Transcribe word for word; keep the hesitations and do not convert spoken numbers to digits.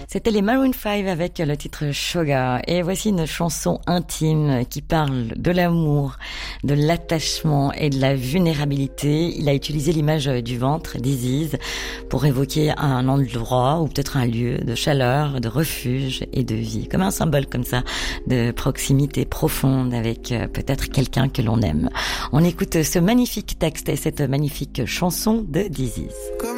C'était les Maroon five avec le titre Sugar. Et voici une chanson intime qui parle de l'amour, de l'attachement et de la vulnérabilité. Il a utilisé l'image du ventre d'Isis pour évoquer un endroit ou peut-être un lieu de chaleur, de refuge et de vie. Comme un symbole comme ça de proximité profonde avec peut-être quelqu'un que l'on aime. On écoute ce magnifique texte et cette magnifique chanson de d'Isis.